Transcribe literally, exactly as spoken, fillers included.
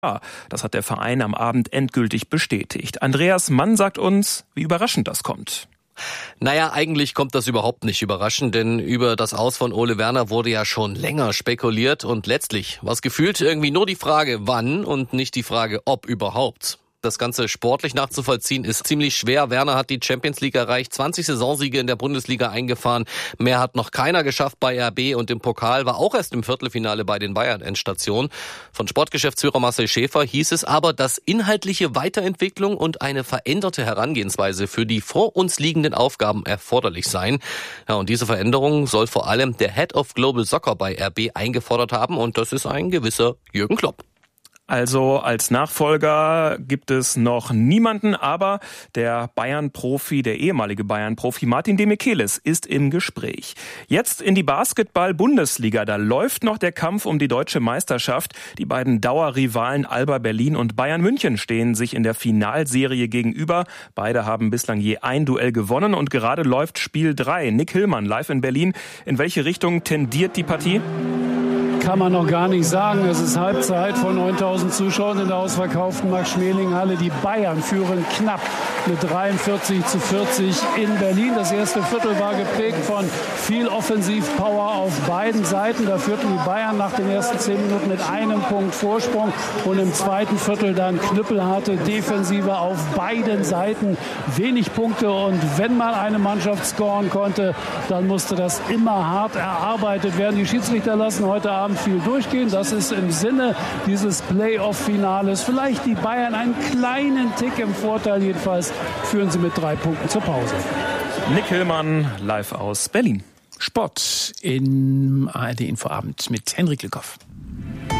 Das hat der Verein am Abend endgültig bestätigt. Andreas Mann sagt uns, wie überraschend das kommt. Naja, eigentlich kommt das überhaupt nicht überraschend, denn über das Aus von Ole Werner wurde ja schon länger spekuliert und letztlich war es gefühlt irgendwie nur die Frage, wann und nicht die Frage, ob überhaupt. Das Ganze sportlich nachzuvollziehen ist ziemlich schwer. Werner hat die Champions League erreicht, zwanzig Saisonsiege in der Bundesliga eingefahren. Mehr hat noch keiner geschafft bei R B und im Pokal war auch erst im Viertelfinale bei den Bayern-Endstation. Von Sportgeschäftsführer Marcel Schäfer hieß es aber, dass inhaltliche Weiterentwicklung und eine veränderte Herangehensweise für die vor uns liegenden Aufgaben erforderlich seien. Ja, und diese Veränderung soll vor allem der Head of Global Soccer bei R B eingefordert haben und das ist ein gewisser Jürgen Klopp. Also als Nachfolger gibt es noch niemanden, aber der Bayern-Profi, der ehemalige Bayern-Profi Martin Demichelis ist im Gespräch. Jetzt in die Basketball-Bundesliga, da läuft noch der Kampf um die deutsche Meisterschaft. Die beiden Dauerrivalen Alba Berlin und Bayern München stehen sich in der Finalserie gegenüber. Beide haben bislang je ein Duell gewonnen und gerade läuft Spiel drei. Nick Hillmann live in Berlin. In welche Richtung tendiert die Partie? Kann man noch gar nicht sagen. Es ist Halbzeit von neuntausend Zuschauern in der ausverkauften Max-Schmeling-Halle. Die Bayern führen knapp mit dreiundvierzig zu vierzig in Berlin. Das erste Viertel war geprägt von viel Offensivpower auf beiden Seiten. Da führten die Bayern nach den ersten zehn Minuten mit einem Punkt Vorsprung. Und im zweiten Viertel dann knüppelharte Defensive auf beiden Seiten. Wenig Punkte und wenn mal eine Mannschaft scoren konnte, dann musste das immer hart erarbeitet werden. Die Schiedsrichter lassen heute Abend viel durchgehen. Das ist im Sinne dieses Playoff-Finales. Vielleicht die Bayern einen kleinen Tick im Vorteil. Jedenfalls führen sie mit drei Punkten zur Pause. Nick Hillmann live aus Berlin. Sport im A R D Infoabend mit Henrik Lückhoff.